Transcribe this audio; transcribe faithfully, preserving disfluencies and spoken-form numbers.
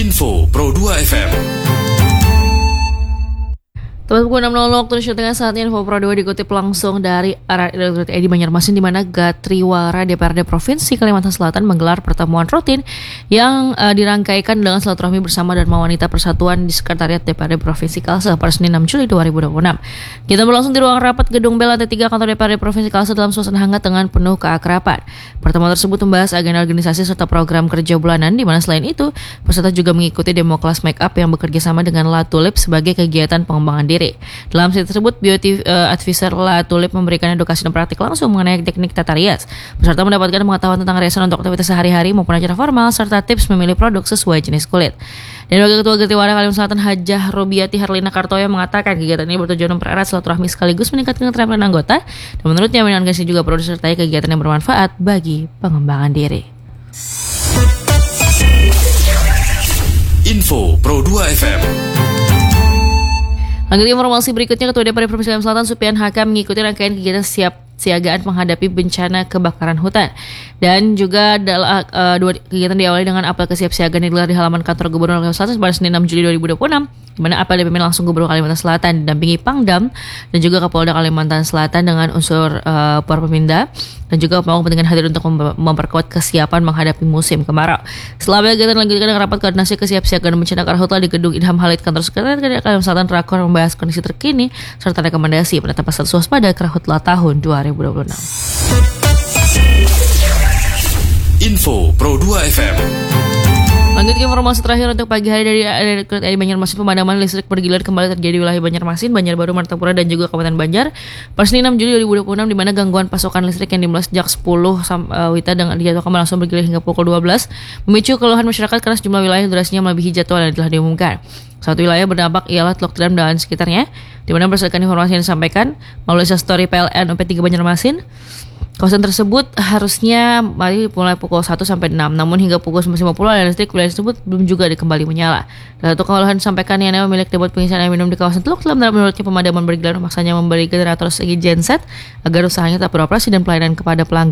Info Pro dua F M. Tepat pukul enam waktu Indonesia Tengah, saatnya Info Pro dua dikutip langsung dari R R I di Banjarmasin, di mana Gatriwara D P R D Provinsi Kalimantan Selatan menggelar pertemuan rutin yang uh, dirangkaikan dengan silaturahmi bersama Dharma Wanita Persatuan di Sekretariat D P R D Provinsi Kalsel pada Senin enam Juli dua ribu dua puluh enam. Kita berlangsung di ruang rapat Gedung B lantai tiga kantor D P R D Provinsi Kalsel dalam suasana hangat dengan penuh keakraban. Pertemuan tersebut membahas agenda organisasi serta program kerja bulanan, di mana selain itu peserta juga mengikuti demo kelas make up yang bekerja sama dengan La Tulip sebagai kegiatan pengembangan diri. Dalam sesi tersebut, beauty uh, advisor La Tulip memberikan edukasi dan praktik langsung mengenai teknik tata rias. Peserta mendapatkan pengetahuan tentang riasan untuk aktivitas sehari-hari maupun acara formal, serta tips memilih produk sesuai jenis kulit. Dan Wakil Ketua Gatriwara Kalimantan Selatan Hajah Robiati Harlina Kartoyo mengatakan kegiatan ini bertujuan mempererat silaturahmi sekaligus meningkatkan keterampilan anggota, dan menurutnya organisasi juga perlu disertai kegiatan yang bermanfaat bagi pengembangan diri. Info Pro dua F M. Lanjut informasi berikutnya, Ketua D P R D Provinsi Kalimantan Selatan Supian Haka mengikuti rangkaian kegiatan siap siagaan menghadapi bencana kebakaran hutan. Dan juga adalah uh, dua kegiatan diawali dengan apel kesiapsiagaan yang digelar di halaman kantor Gubernur Kalimantan Selatan pada Senin enam Juli dua ribu dua puluh enam, di mana apel dipimpin langsung Gubernur Kalimantan Selatan didampingi Pangdam dan juga Kapolda Kalimantan Selatan dengan unsur uh, Porpemda, dan juga pemangku kepentingan hadir untuk mem- memperkuat kesiapan menghadapi musim kemarau. Setelah kegiatan dilanjutkan dengan rapat koordinasi kesiapsiagaan bencana karhutla di Gedung Idham Halid kantor Sekretariat Kalimantan Selatan, rakor membahas kondisi terkini serta rekomendasi penetapan status waspada karhutla tahun dua ribu dua puluh enam. Info Pro dua F M. Lanjut ke informasi terakhir untuk pagi hari dari R R I Banjarmasin. Pemadaman listrik bergilir kembali terjadi di wilayah Banjarmasin, Banjarbaru, Martapura, dan juga Kabupaten Banjar pada Senin enam Juli dua ribu dua puluh enam, di mana gangguan pasokan listrik yang dimulai sejak sepuluh uh, Wita dengan dijadwalkan langsung bergilir hingga pukul dua belas, memicu keluhan masyarakat karena sejumlah wilayah durasinya melebihi jadwal yang telah diumumkan. Satu wilayah berdampak ialah Teluk Tram dan sekitarnya, di mana berdasarkan informasi yang disampaikan melalui story P L N U P tiga Banjarmasin, kawasan tersebut harusnya mulai pukul satu sampai enam, namun hingga pukul sembilan lima puluh aliran listrik wilayah tersebut belum juga dikembali menyala. Dan untuk keluhan disampaikan yang memiliki debot pengisian air minum di kawasan Teluk Tram, dan menurutnya pemadaman bergelar maksanya memberi generator segi genset agar usahanya tetap beroperasi dan pelayanan kepada pelanggan